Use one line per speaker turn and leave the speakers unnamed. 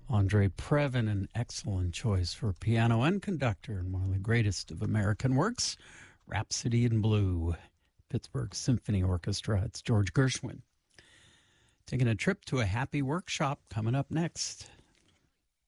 Andre Previn, an excellent choice for piano and conductor in one of the greatest of American works, Rhapsody in Blue, Pittsburgh Symphony Orchestra. It's George Gershwin. Taking a trip to a happy workshop coming up next.